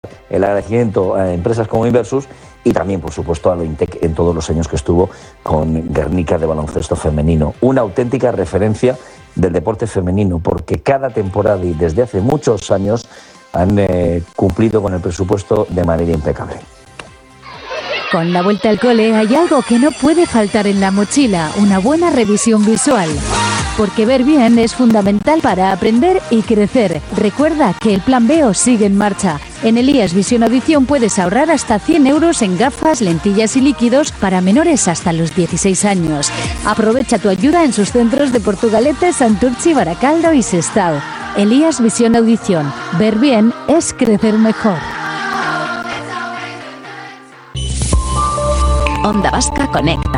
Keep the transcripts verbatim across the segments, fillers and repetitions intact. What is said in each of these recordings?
el agradecimiento a empresas como Inversus y también, por supuesto, a Lointec en todos los años que estuvo con Guernica de baloncesto femenino. Una auténtica referencia del deporte femenino, porque cada temporada y desde hace muchos años han eh, cumplido con el presupuesto de manera impecable. Con la vuelta al cole hay algo que no puede faltar en la mochila, una buena revisión visual. Porque ver bien es fundamental para aprender y crecer. Recuerda que el Plan Veo sigue en marcha. En Elías Visión Audición puedes ahorrar hasta cien euros en gafas, lentillas y líquidos para menores hasta los dieciséis años. Aprovecha tu ayuda en sus centros de Portugalete, Santurchi, Baracaldo y Sestao. Elías Visión Audición. Ver bien es crecer mejor. Onda Vasca Conecta.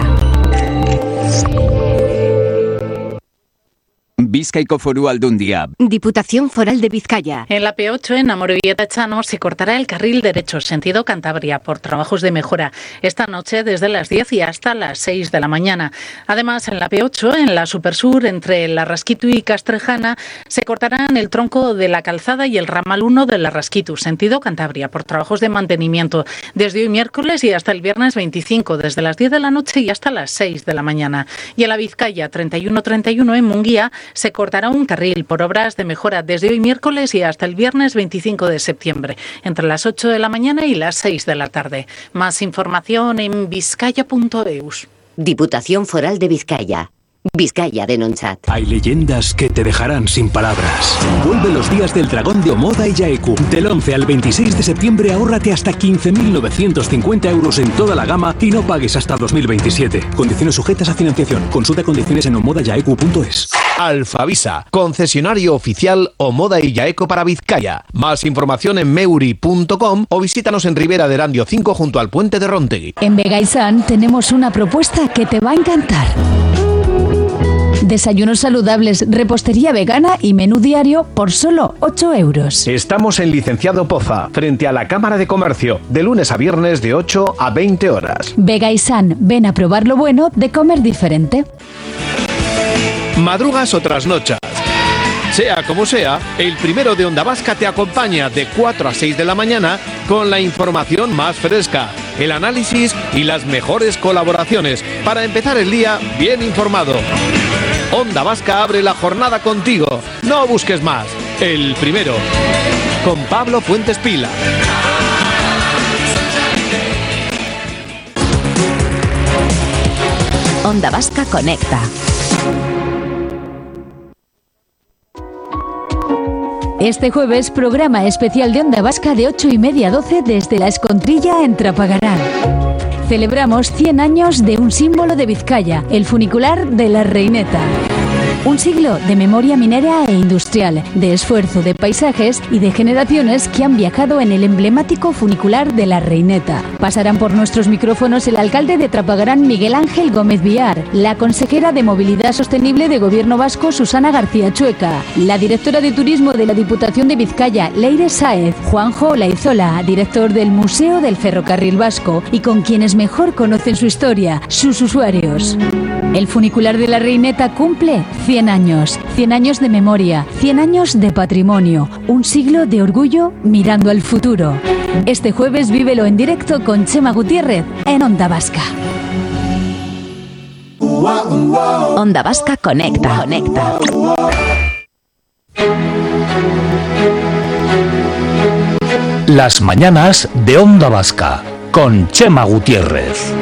Bizkaiko Foru Aldundia. Diputación Foral de Vizcaya. En la P ocho, en Amorebieta-Chano, se cortará el carril derecho sentido Cantabria por trabajos de mejora esta noche desde las diez y hasta las seis de la mañana. Además, en la P ocho, en la Supersur, entre Larrasquitu y Castrejana, se cortarán el tronco de la calzada y el ramal uno de Larrasquitu, sentido Cantabria, por trabajos de mantenimiento desde hoy miércoles y hasta el viernes veinticinco, desde las diez de la noche y hasta las seis de la mañana. Y en la Vizcaya treinta y uno treinta y uno, en Munguía, se cortará un carril por obras de mejora desde hoy miércoles y hasta el viernes veinticinco de septiembre, entre las ocho de la mañana y las seis de la tarde. Más información en vizcaya punto eus. Diputación Foral de Vizcaya. Vizcaya de Nonchat. Hay leyendas que te dejarán sin palabras. Vuelve los días del dragón de Omoda y Yaeku. Del once al veintiséis de septiembre ahórrate hasta quince mil novecientos cincuenta euros en toda la gama y no pagues hasta dos mil veintisiete. Condiciones sujetas a financiación. Consulta condiciones en omoda yaeku punto es. Alfavisa, concesionario oficial Omoda y Yaeco para Vizcaya. Más información en meuri punto com o visítanos en Ribera de Erandio cinco junto al puente de Rontegui. En Vegaisan tenemos una propuesta que te va a encantar. Desayunos saludables, repostería vegana y menú diario por solo ocho euros. Estamos en Licenciado Poza, frente a la Cámara de Comercio, de lunes a viernes de ocho a veinte horas. Vegaisan, ven a probar lo bueno de comer diferente. Madrugas o trasnochas. Sea como sea, el primero de Onda Vasca te acompaña de cuatro a seis de la mañana con la información más fresca, el análisis y las mejores colaboraciones para empezar el día bien informado. Onda Vasca abre la jornada contigo. No busques más. El primero. Con Pablo Fuentes Pila. Onda Vasca Conecta. Este jueves, programa especial de Onda Vasca de ocho y media a doce desde La Escontrilla en Trapagarán. Celebramos cien años de un símbolo de Vizcaya, el funicular de la Reineta. Un siglo de memoria minera e industrial, de esfuerzo de paisajes y de generaciones que han viajado en el emblemático funicular de la Reineta. Pasarán por nuestros micrófonos el alcalde de Trapagarán, Miguel Ángel Gómez Villar, la consejera de Movilidad Sostenible de Gobierno Vasco, Susana García Chueca, la directora de Turismo de la Diputación de Vizcaya, Leire Sáez, Juanjo Olaizola, director del Museo del Ferrocarril Vasco, y con quienes mejor conocen su historia, sus usuarios. El funicular de la Reineta cumple cien años, cien años de memoria, cien años de patrimonio, un siglo de orgullo mirando al futuro. Este jueves vívelo en directo con Chema Gutiérrez en Onda Vasca. Onda Vasca Conecta. Conecta. Las mañanas de Onda Vasca con Chema Gutiérrez.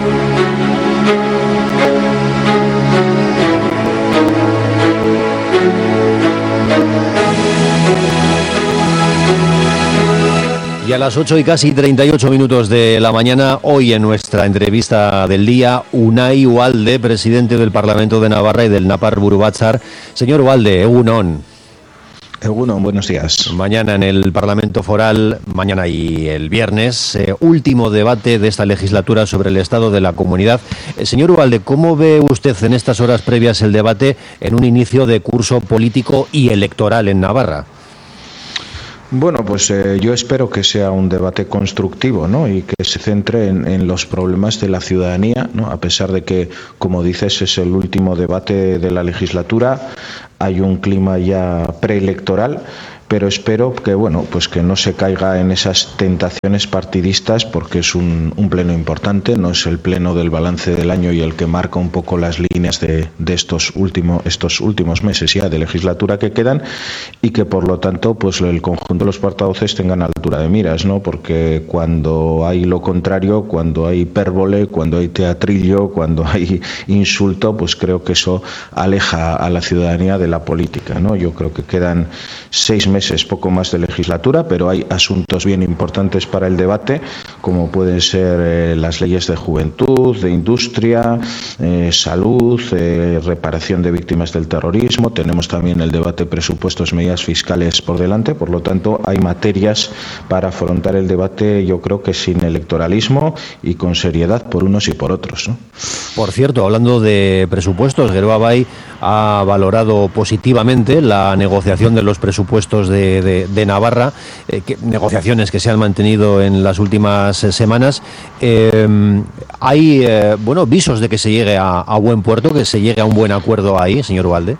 Y a las ocho y casi treinta y ocho minutos de la mañana, hoy en nuestra entrevista del día, Unai Ualde, presidente del Parlamento de Navarra y del Napar Buru Batzar. Señor Ualde, egunon. Egunon, buenos días. Mañana en el Parlamento Foral, mañana y el viernes, eh, último debate de esta legislatura sobre el estado de la comunidad. Eh, señor Ualde, ¿cómo ve usted en estas horas previas el debate en un inicio de curso político y electoral en Navarra? Bueno, pues eh, yo espero que sea un debate constructivo, ¿no? Y que se centre en, en los problemas de la ciudadanía, ¿no? A pesar de que, como dices, es el último debate de la legislatura, hay un clima ya preelectoral, pero espero que, bueno, pues que no se caiga en esas tentaciones partidistas, porque es un, un pleno importante, no es el pleno del balance del año y el que marca un poco las líneas de, de estos últimos estos últimos meses ya de legislatura que quedan, y que por lo tanto pues el conjunto de los portavoces tengan altura de miras, ¿no? Porque cuando hay lo contrario, cuando hay hipérbole, cuando hay teatrillo, cuando hay insulto, pues creo que eso aleja a la ciudadanía de la política, ¿no? Yo creo que quedan seis meses, poco más de legislatura, pero hay asuntos bien importantes para el debate, como pueden ser eh, las leyes de juventud, de industria, eh, salud, eh, reparación de víctimas del terrorismo. Tenemos también el debate presupuestos, medidas fiscales por delante. Por lo tanto, hay materias para afrontar el debate, yo creo que sin electoralismo y con seriedad por unos y por otros, ¿no? Por cierto, hablando de presupuestos, Geroa Bai ha valorado positivamente la negociación de los presupuestos de, de, de Navarra, eh, que, negociaciones que se han mantenido en las últimas eh, semanas. Eh, ¿Hay eh, bueno, visos de que se llegue a, a buen puerto, que se llegue a un buen acuerdo ahí, señor Ugalde?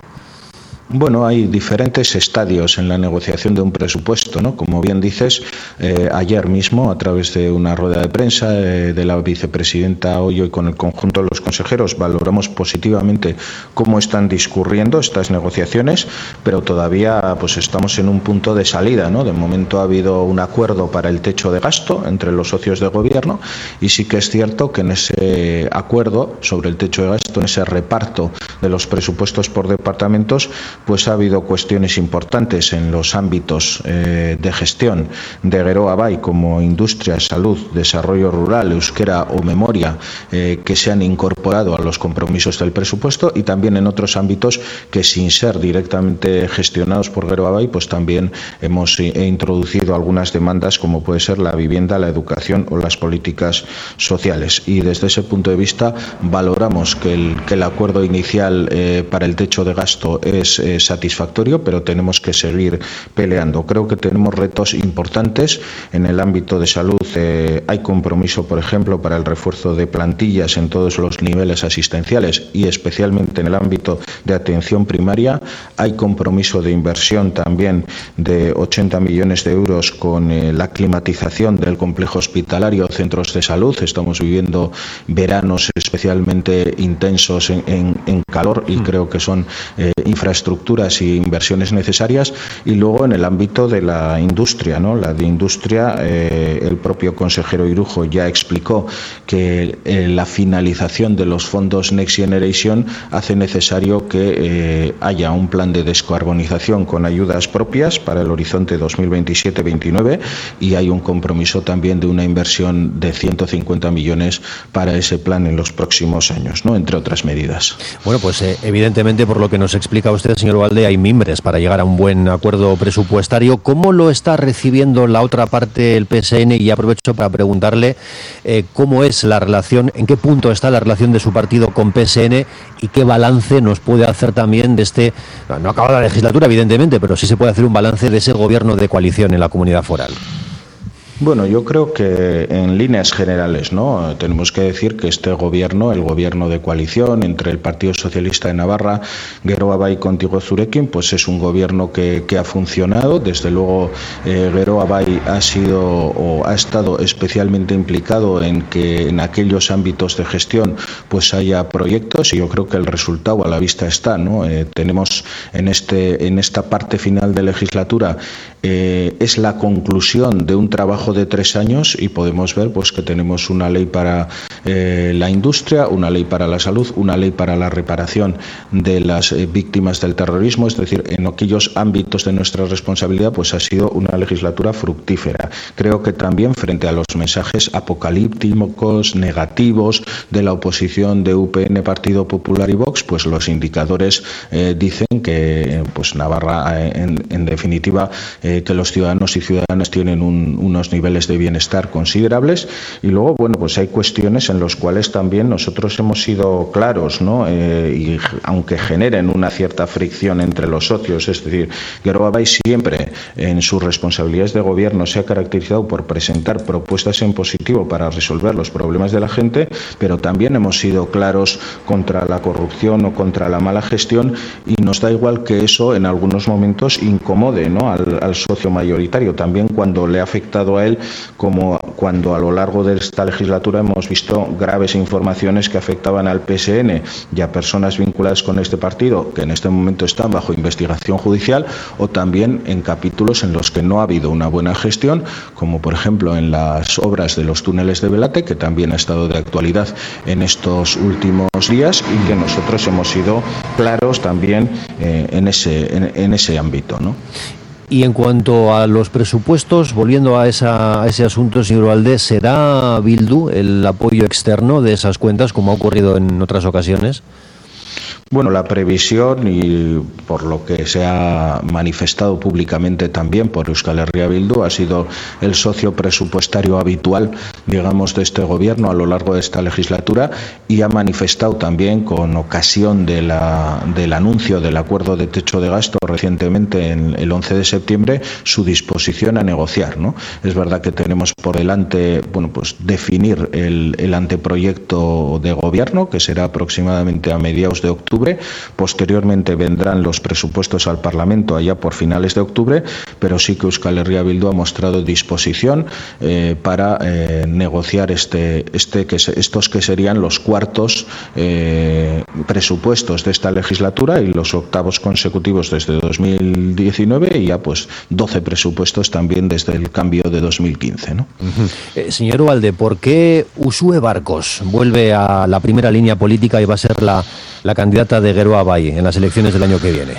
Bueno, hay diferentes estadios en la negociación de un presupuesto, ¿no? Como bien dices, eh, ayer mismo, a través de una rueda de prensa eh, de la vicepresidenta Ollo y con el conjunto de los consejeros, valoramos positivamente cómo están discurriendo estas negociaciones, pero todavía pues estamos en un punto de salida, ¿no? De momento ha habido un acuerdo para el techo de gasto entre los socios de gobierno, y sí que es cierto que en ese acuerdo sobre el techo de gasto, en ese reparto de los presupuestos por departamentos, pues ha habido cuestiones importantes en los ámbitos eh, de gestión de Geroa Bai, como industria, salud, desarrollo rural, euskera o memoria, eh, que se han incorporado a los compromisos del presupuesto, y también en otros ámbitos que, sin ser directamente gestionados por Geroa Bai, pues también hemos eh, introducido algunas demandas, como puede ser la vivienda, la educación o las políticas sociales. Y desde ese punto de vista valoramos que el, que el acuerdo inicial eh, para el techo de gasto es eh, satisfactorio, pero tenemos que seguir peleando. Creo que tenemos retos importantes en el ámbito de salud. Eh, hay compromiso, por ejemplo, para el refuerzo de plantillas en todos los niveles asistenciales y especialmente en el ámbito de atención primaria. Hay compromiso de inversión también de ochenta millones de euros con eh, la climatización del complejo hospitalario, centros de salud. Estamos viviendo veranos especialmente intensos en, en, en calor, y creo que son eh, infraestructuras y inversiones necesarias. Y luego en el ámbito de la industria, ¿no? La de industria, eh, el propio consejero Irujo ya explicó que eh, la finalización de los fondos Next Generation hace necesario que eh, haya un plan de descarbonización con ayudas propias para el horizonte dos mil veintisiete veintinueve, y hay un compromiso también de una inversión de ciento cincuenta millones para ese plan en los próximos años, ¿no? Entre otras medidas. Bueno, pues eh, evidentemente, por lo que nos explica usted, señor Ugalde, hay mimbres para llegar a un buen acuerdo presupuestario. ¿Cómo lo está recibiendo la otra parte, el P S N? Y aprovecho para preguntarle eh, cómo es la relación, en qué punto está la relación de su partido con P S N, y qué balance nos puede hacer también de este, no, no acaba la legislatura evidentemente, pero sí se puede hacer un balance de ese gobierno de coalición en la comunidad foral. Bueno, yo creo que en líneas generales, ¿no? Tenemos que decir que este gobierno, el gobierno de coalición entre el Partido Socialista de Navarra, Geroa Bai contigo Zurekin, pues es un gobierno que, que ha funcionado. Desde luego, eh, Geroa Bai ha sido o ha estado especialmente implicado en que en aquellos ámbitos de gestión pues haya proyectos, y yo creo que el resultado a la vista está, ¿no? Eh, tenemos en este en esta parte final de legislatura eh, es la conclusión de un trabajo de tres años, y podemos ver pues que tenemos una ley para eh, la industria, una ley para la salud, una ley para la reparación de las eh, víctimas del terrorismo. Es decir, en aquellos ámbitos de nuestra responsabilidad pues ha sido una legislatura fructífera. Creo que también, frente a los mensajes apocalípticos, negativos de la oposición de U P N, Partido Popular y Vox, pues los indicadores eh, dicen que pues Navarra, eh, en, en definitiva, eh, que los ciudadanos y ciudadanas tienen un, unos niveles de bienestar considerables. Y luego, bueno, pues hay cuestiones en los cuales también nosotros hemos sido claros, ¿no? Eh, y aunque generen una cierta fricción entre los socios, es decir, Geroa Bai siempre en sus responsabilidades de gobierno se ha caracterizado por presentar propuestas en positivo para resolver los problemas de la gente, pero también hemos sido claros contra la corrupción o contra la mala gestión, y nos da igual que eso en algunos momentos incomode, ¿no? al, al socio mayoritario, también cuando le ha afectado a él, como cuando a lo largo de esta legislatura hemos visto graves informaciones que afectaban al P S N y a personas vinculadas con este partido que en este momento están bajo investigación judicial, o también en capítulos en los que no ha habido una buena gestión, como por ejemplo en las obras de los túneles de Belate, que también ha estado de actualidad en estos últimos días y que nosotros hemos sido claros también eh, en ese en, en ese ámbito, ¿no? Y en cuanto a los presupuestos, volviendo a, esa, a ese asunto, señor Valdés, ¿será Bildu el apoyo externo de esas cuentas, como ha ocurrido en otras ocasiones? Bueno, la previsión, y por lo que se ha manifestado públicamente también por Euskal Herria Bildu, ha sido el socio presupuestario habitual, digamos, de este gobierno a lo largo de esta legislatura, y ha manifestado también, con ocasión de la, del anuncio del acuerdo de techo de gasto recientemente, en el once de septiembre, su disposición a negociar, ¿no? Es verdad que tenemos por delante, bueno, pues definir el, el anteproyecto de gobierno, que será aproximadamente a mediados de octubre. Posteriormente vendrán los presupuestos al Parlamento allá por finales de octubre, pero sí que Euskal Herria Bildu ha mostrado disposición eh, para eh, negociar este, este que se, estos que serían los cuartos eh, presupuestos de esta legislatura y los octavos consecutivos desde dos mil diecinueve, y ya pues doce presupuestos también desde el cambio de dos mil quince, ¿no? Uh-huh. eh, señor Ugalde, ¿por qué Uxue Barkos vuelve a la primera línea política y va a ser la, la candidata de Geroa Bai en las elecciones del año que viene?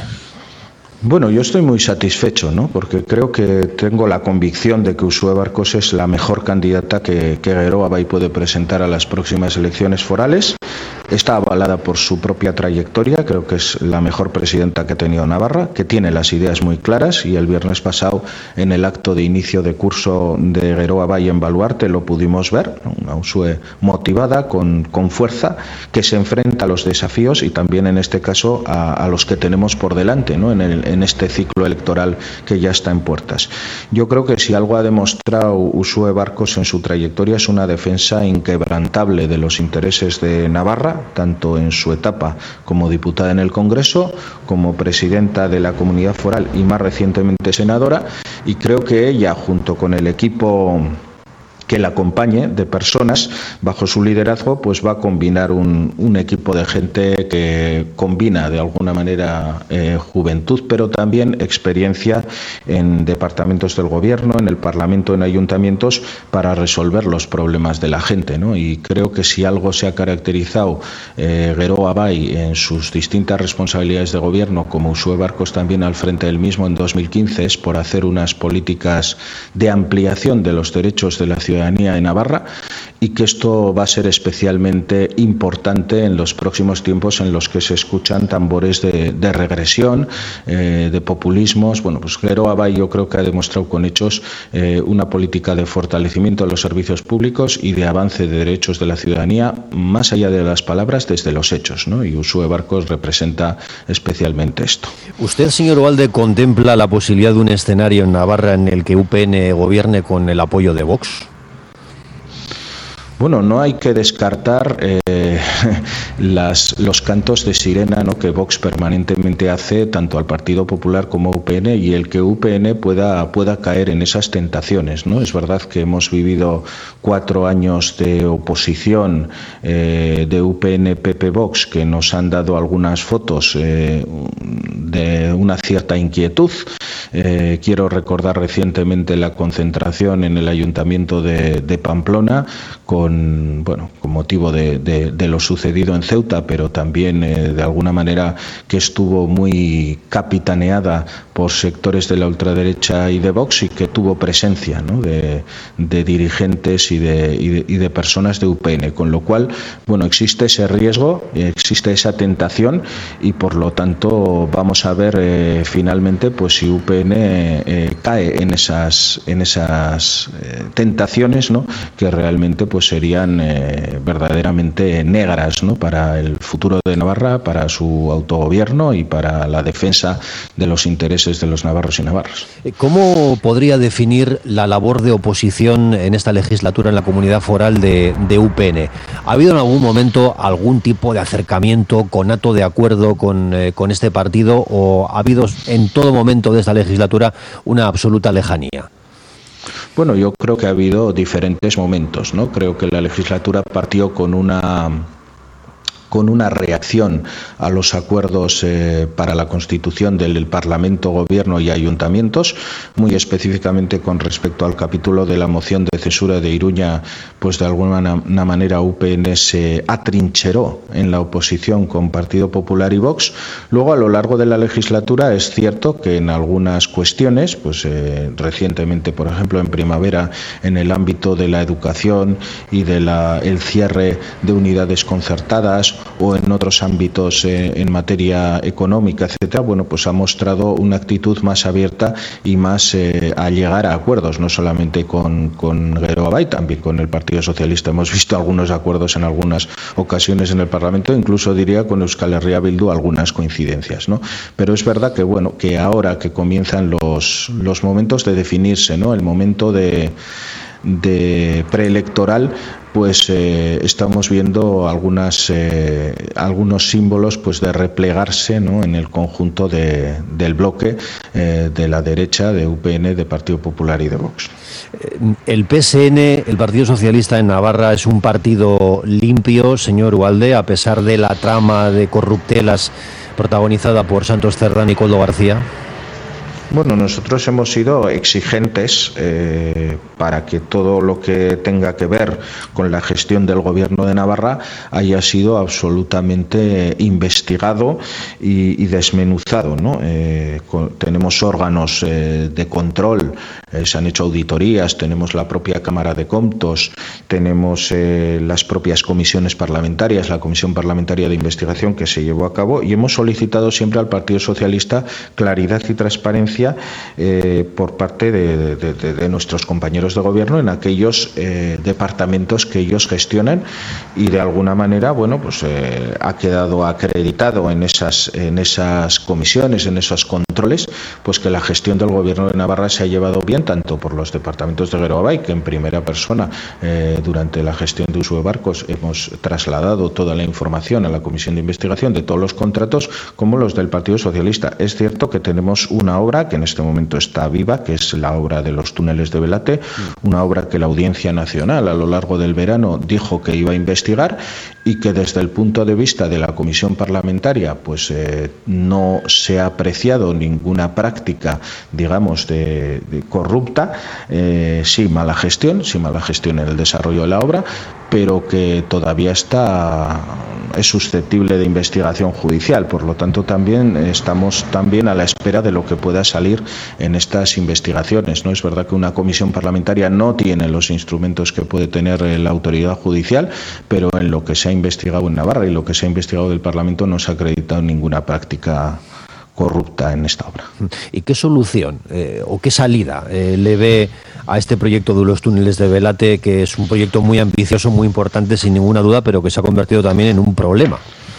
Bueno, yo estoy muy satisfecho, ¿no? Porque creo que tengo la convicción de que Uxue Barkos es la mejor candidata que, que Geroa Bai puede presentar a las próximas elecciones forales. Está avalada por su propia trayectoria, creo que es la mejor presidenta que ha tenido Navarra, que tiene las ideas muy claras, y el viernes pasado en el acto de inicio de curso de Geroa Bai en Baluarte lo pudimos ver, una Uxue motivada, con, con fuerza, que se enfrenta a los desafíos y también en este caso a, a los que tenemos por delante, ¿no? en, el, en este ciclo electoral que ya está en puertas. Yo creo que si algo ha demostrado Uxue Barkos en su trayectoria es una defensa inquebrantable de los intereses de Navarra, tanto en su etapa como diputada en el Congreso, como presidenta de la Comunidad Foral y más recientemente senadora, y creo que ella, junto con el equipo que la acompañe de personas bajo su liderazgo, pues va a combinar un, un equipo de gente que combina de alguna manera eh, juventud, pero también experiencia en departamentos del gobierno, en el Parlamento, en ayuntamientos, para resolver los problemas de la gente, ¿no? Y creo que si algo se ha caracterizado eh, Geroa Bai en sus distintas responsabilidades de gobierno, como Uxue Barkos también al frente del mismo en dos mil quince, es por hacer unas políticas de ampliación de los derechos de la ciudadanía en Navarra, y que esto va a ser especialmente importante en los próximos tiempos en los que se escuchan tambores de, de regresión, eh, de populismos. Bueno, pues Geroa Bai yo creo que ha demostrado con hechos eh, una política de fortalecimiento de los servicios públicos y de avance de derechos de la ciudadanía, más allá de las palabras, desde los hechos, ¿no? Y Uxue Barkos representa especialmente esto. ¿Usted, señor Ugalde, contempla la posibilidad de un escenario en Navarra en el que U P N gobierne con el apoyo de Vox? Bueno, no hay que descartar eh, las, los cantos de sirena, ¿no?, que Vox permanentemente hace tanto al Partido Popular como a U P N, y el que U P N pueda, pueda caer en esas tentaciones, ¿no? Es verdad que hemos vivido cuatro años de oposición eh, de U P N P P Vox, que nos han dado algunas fotos eh, de una cierta inquietud. Eh, quiero recordar recientemente la concentración en el Ayuntamiento de, de Pamplona con, bueno, con motivo de, de, de lo sucedido en Ceuta, pero también eh, de alguna manera que estuvo muy capitaneada por sectores de la ultraderecha y de Vox, y que tuvo presencia, ¿no?, de, de dirigentes y de, y, de, y de personas de U P N, con lo cual, bueno, existe ese riesgo, existe esa tentación, y por lo tanto vamos a ver eh, finalmente pues si U P N eh, cae en esas en esas eh, tentaciones, ¿no?, que realmente pues sería serían eh, verdaderamente negras, ¿no?, para el futuro de Navarra, para su autogobierno y para la defensa de los intereses de los navarros y navarras. ¿Cómo podría definir la labor de oposición en esta legislatura en la comunidad foral de, de U P N? ¿Ha habido en algún momento algún tipo de acercamiento, conato de acuerdo con, eh, con este partido, o ha habido en todo momento de esta legislatura una absoluta lejanía? Bueno, yo creo que ha habido diferentes momentos, ¿no? Creo que la legislatura partió con una con una reacción a los acuerdos eh, para la constitución del Parlamento, Gobierno y Ayuntamientos, muy específicamente con respecto al capítulo de la moción de censura de Iruña, pues de alguna manera U P N se atrincheró en la oposición con Partido Popular y Vox. Luego, a lo largo de la legislatura, es cierto que en algunas cuestiones, pues eh, recientemente, por ejemplo, en primavera, en el ámbito de la educación y de la, el cierre de unidades concertadas, o en otros ámbitos eh, en materia económica, etcétera, bueno, pues ha mostrado una actitud más abierta y más eh, a llegar a acuerdos, no solamente con, con Geroa, también con el Partido Socialista. Hemos visto algunos acuerdos en algunas ocasiones en el Parlamento, incluso diría con Euskal Herria Bildu algunas coincidencias, ¿no? Pero es verdad que, bueno, que ahora que comienzan los, los momentos de definirse, ¿no?, el momento de, de preelectoral, pues eh, estamos viendo algunas eh, algunos símbolos, pues, de replegarse, ¿no?, en el conjunto de, del bloque eh, de la derecha, de U P N, de Partido Popular y de Vox. El P S N, el Partido Socialista en Navarra, es un partido limpio, señor Ugalde, a pesar de la trama de corruptelas protagonizada por Santos Cerdán y Koldo García. Bueno, nosotros hemos sido exigentes eh, para que todo lo que tenga que ver con la gestión del Gobierno de Navarra haya sido absolutamente investigado y, y desmenuzado, ¿no? Eh, con, tenemos órganos eh, de control, eh, se han hecho auditorías, tenemos la propia Cámara de Comptos, tenemos eh, las propias comisiones parlamentarias, la Comisión Parlamentaria de Investigación que se llevó a cabo, y hemos solicitado siempre al Partido Socialista claridad y transparencia Eh, por parte de, de, de, de nuestros compañeros de gobierno en aquellos eh, departamentos que ellos gestionan, y de alguna manera, bueno, pues eh, ha quedado acreditado en esas en esas comisiones, en esos controles, pues que la gestión del Gobierno de Navarra se ha llevado bien, tanto por los departamentos de Geroa, que en primera persona eh, durante la gestión de Usue Barcos hemos trasladado toda la información a la Comisión de Investigación de todos los contratos, como los del Partido Socialista. Es cierto que tenemos una obra que en este momento está viva, que es la obra de los túneles de Belate, una obra que la Audiencia Nacional a lo largo del verano dijo que iba a investigar, y que desde el punto de vista de la Comisión Parlamentaria, pues eh, no se ha apreciado ninguna práctica, digamos, de, de corrupta, eh, sí mala gestión, sí mala gestión en el desarrollo de la obra, pero que todavía está es susceptible de investigación judicial. Por lo tanto, también estamos también a la espera de lo que pueda salir en estas investigaciones, ¿no? Es verdad que una comisión parlamentaria no tiene los instrumentos que puede tener la autoridad judicial, pero en lo que se ha investigado en Navarra y lo que se ha investigado del Parlamento no se ha acreditado ninguna práctica corrupta en esta obra. ¿Y qué solución eh, o qué salida eh, le ve a este proyecto de los túneles de Belate, que es un proyecto muy ambicioso, muy importante, sin ninguna duda, pero que se ha convertido también en un problema?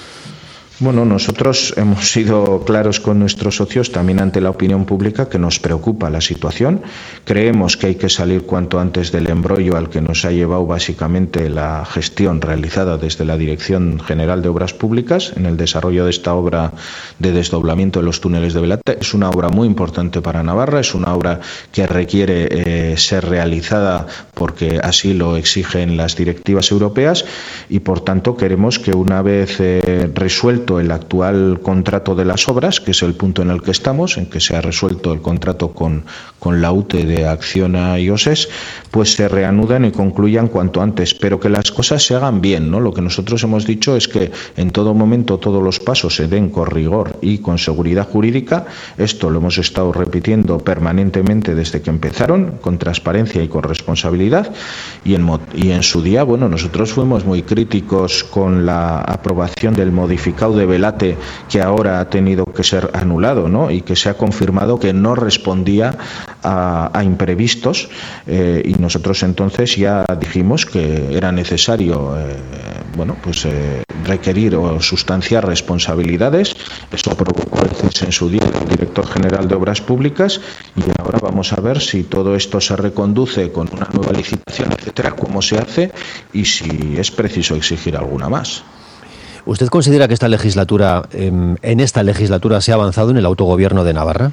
Bueno, nosotros hemos sido claros con nuestros socios también ante la opinión pública que nos preocupa la situación. Creemos que hay que salir cuanto antes del embrollo al que nos ha llevado básicamente la gestión realizada desde la Dirección General de Obras Públicas en el desarrollo de esta obra de desdoblamiento de los túneles de Belate. Es una obra muy importante para Navarra, es una obra que requiere eh, ser realizada porque así lo exigen las directivas europeas, y por tanto queremos que una vez eh, resuelto el actual contrato de las obras, que es el punto en el que estamos, en que se ha resuelto el contrato con, con la U T E de Acciona y OSES, pues se reanudan y concluyan cuanto antes, pero que las cosas se hagan bien, ¿no? Lo que nosotros hemos dicho es que en todo momento todos los pasos se den con rigor y con seguridad jurídica. Esto lo hemos estado repitiendo permanentemente desde que empezaron, con transparencia y con responsabilidad, y en, y en su día, bueno, nosotros fuimos muy críticos con la aprobación del modificado fraude velate que ahora ha tenido que ser anulado, ¿no? Y que se ha confirmado que no respondía a, a imprevistos, eh, y nosotros entonces ya dijimos que era necesario eh, bueno, pues eh, requerir o sustanciar responsabilidades. Eso provocó el cese en su día del director general de Obras Públicas, y ahora vamos a ver si todo esto se reconduce con una nueva licitación, etcétera, cómo se hace y si es preciso exigir alguna más. ¿Usted considera que esta legislatura, en esta legislatura, se ha avanzado en el autogobierno de Navarra?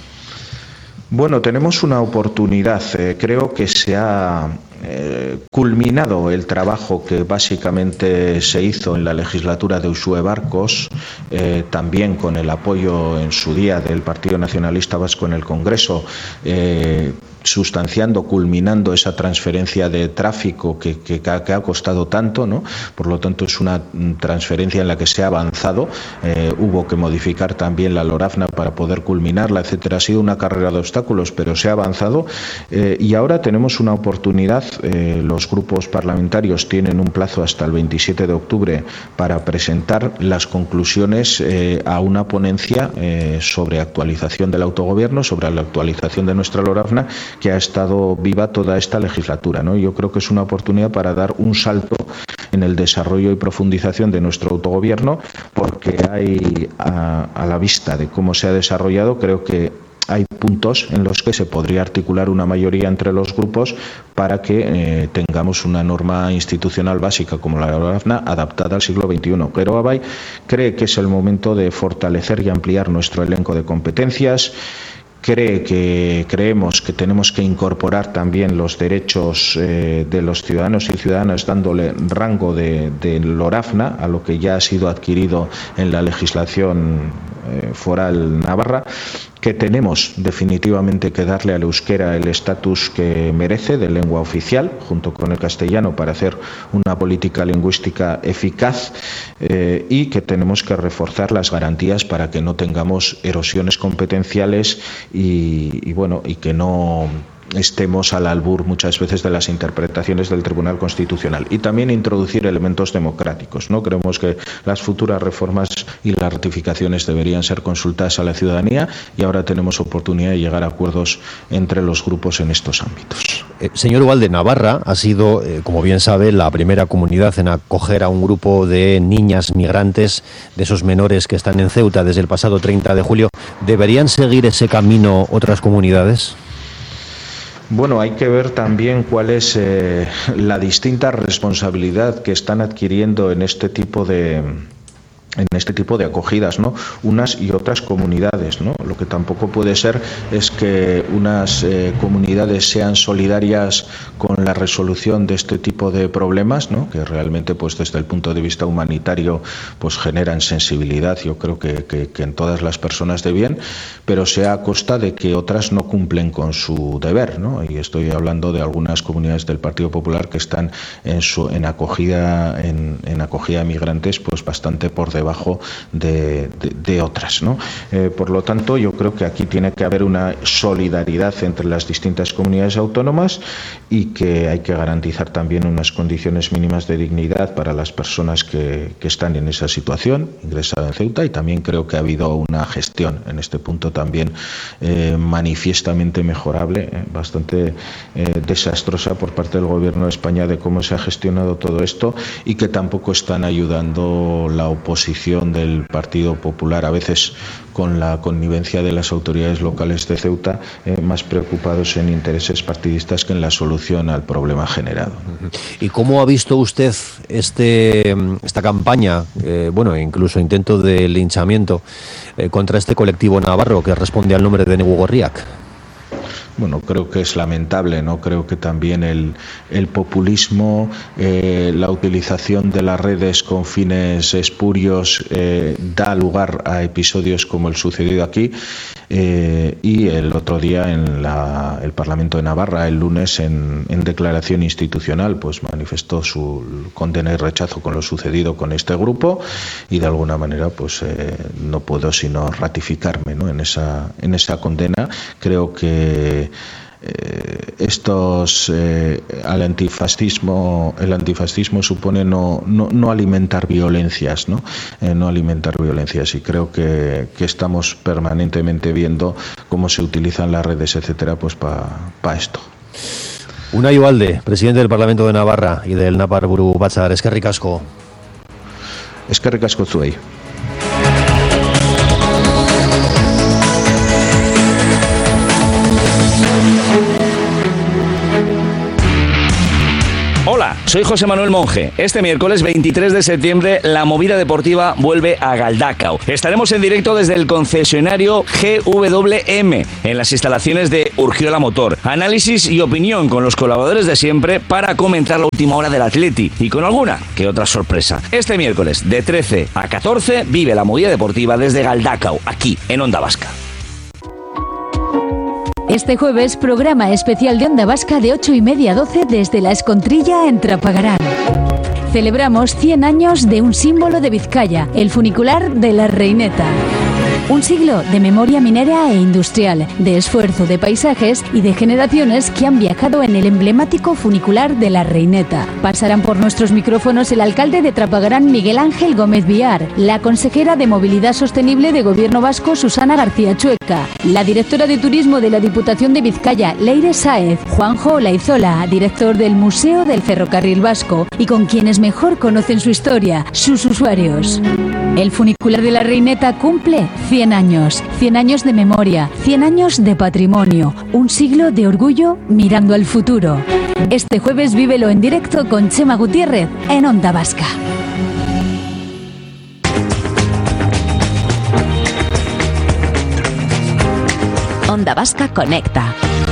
Bueno, tenemos una oportunidad. Eh, creo que se ha eh, culminado el trabajo que básicamente se hizo en la legislatura de Uxue Barcos, eh, también con el apoyo en su día del Partido Nacionalista Vasco en el Congreso, eh, sustanciando, culminando esa transferencia de tráfico que, que, que ha costado tanto, ¿no? Por lo tanto, es una transferencia en la que se ha avanzado. Eh, hubo que modificar también la LORAFNA para poder culminarla, etcétera. Ha sido una carrera de obstáculos, pero se ha avanzado, eh, y ahora tenemos una oportunidad. Eh, los grupos parlamentarios tienen un plazo hasta el veintisiete de octubre para presentar las conclusiones eh, a una ponencia eh, sobre actualización del autogobierno, sobre la actualización de nuestra LORAFNA, que ha estado viva toda esta legislatura, ¿no? Yo creo que es una oportunidad para dar un salto en el desarrollo y profundización de nuestro autogobierno, porque hay, a, a la vista de cómo se ha desarrollado, creo que hay puntos en los que se podría articular una mayoría entre los grupos para que eh, tengamos una norma institucional básica como la LORAFNA adaptada al siglo veintiuno. Geroabay cree que es el momento de fortalecer y ampliar nuestro elenco de competencias. Cree que creemos que tenemos que incorporar también los derechos eh, de los ciudadanos y ciudadanas, dándole rango de, de LORAFNA a lo que ya ha sido adquirido en la legislación eh, foral navarra, que tenemos definitivamente que darle al euskera el estatus que merece de lengua oficial, junto con el castellano, para hacer una política lingüística eficaz, eh, y que tenemos que reforzar las garantías para que no tengamos erosiones competenciales y, y bueno, y que no estemos al albur muchas veces de las interpretaciones del Tribunal Constitucional, y también introducir elementos democráticos, ¿no? Creemos que las futuras reformas y las ratificaciones deberían ser consultadas a la ciudadanía, y ahora tenemos oportunidad de llegar a acuerdos entre los grupos en estos ámbitos. Eh, señor Ugalde, Navarra ha sido, eh, como bien sabe, la primera comunidad en acoger a un grupo de niñas migrantes, de esos menores que están en Ceuta desde el pasado treinta de julio. ¿Deberían seguir ese camino otras comunidades? Bueno, hay que ver también cuál es eh, la distinta responsabilidad que están adquiriendo en este tipo de en este tipo de acogidas, ¿no? Unas y otras comunidades, ¿no? Lo que tampoco puede ser es que unas eh, comunidades sean solidarias con la resolución de este tipo de problemas, ¿no? Que realmente, pues desde el punto de vista humanitario, pues generan sensibilidad, yo creo que, que, que en todas las personas de bien, pero sea a costa de que otras no cumplen con su deber, ¿no? Y estoy hablando de algunas comunidades del Partido Popular que están en su en acogida en, en acogida a migrantes, pues bastante por debajo debajo de, de, de otras, ¿no? Eh, por lo tanto, yo creo que aquí tiene que haber una solidaridad entre las distintas comunidades autónomas, y que hay que garantizar también unas condiciones mínimas de dignidad para las personas que, que están en esa situación, ingresada en Ceuta, y también creo que ha habido una gestión en este punto también eh, manifiestamente mejorable, eh, bastante eh, desastrosa por parte del Gobierno de España de cómo se ha gestionado todo esto, y que tampoco están ayudando la oposición del Partido Popular, a veces con la connivencia de las autoridades locales de Ceuta, eh, más preocupados en intereses partidistas que en la solución al problema generado. ¿Y cómo ha visto usted este esta campaña, eh, bueno, incluso intento de linchamiento eh, contra este colectivo navarro que responde al nombre de Negu Gorriak? Bueno, creo que es lamentable, ¿no? Creo que también el, el populismo, eh, la utilización de las redes con fines espurios eh, da lugar a episodios como el sucedido aquí. Eh, y el otro día en la, el Parlamento de Navarra, el lunes, en, en declaración institucional, pues manifestó su condena y rechazo con lo sucedido con este grupo, y de alguna manera pues eh, no puedo sino ratificarme, ¿no? en esa en esa condena. Creo que eh, estos eh, al antifascismo, el antifascismo supone no, no, no alimentar violencias, ¿no? Eh, no alimentar violencias, y creo que, que estamos permanentemente viendo cómo se utilizan las redes, etcétera, pues para pa esto. Unai Ugalde, presidente del Parlamento de Navarra y del Nafarburu Batzar. Eskerrik asko. Eskerrik asko zuei. Hola, soy José Manuel Monge. Este miércoles veintitrés de septiembre la movida deportiva vuelve a Galdakao. Estaremos en directo desde el concesionario G W M en las instalaciones de Urgiola Motor. Análisis y opinión con los colaboradores de siempre para comentar la última hora del Atleti y con alguna que otra sorpresa. Este miércoles de trece a catorce vive la movida deportiva desde Galdakao, aquí en Onda Vasca. Este jueves, programa especial de Onda Vasca de ocho y media a doce desde la Escontrilla en Trapagarán. Celebramos cien años de un símbolo de Vizcaya, el funicular de la Reineta. Un siglo de memoria minera e industrial, de esfuerzo de paisajes y de generaciones que han viajado en el emblemático funicular de la Reineta. Pasarán por nuestros micrófonos el alcalde de Trapagarán, Miguel Ángel Gómez Villar, la consejera de Movilidad Sostenible de Gobierno Vasco, Susana García Chueca, la directora de Turismo de la Diputación de Vizcaya, Leire Sáez, Juanjo Olaizola, director del Museo del Ferrocarril Vasco, y con quienes mejor conocen su historia, sus usuarios. El funicular de la Reineta cumple cien años, cien años de memoria, cien años de patrimonio, un siglo de orgullo mirando al futuro. Este jueves vívelo en directo con Chema Gutiérrez en Onda Vasca. Onda Vasca Conecta.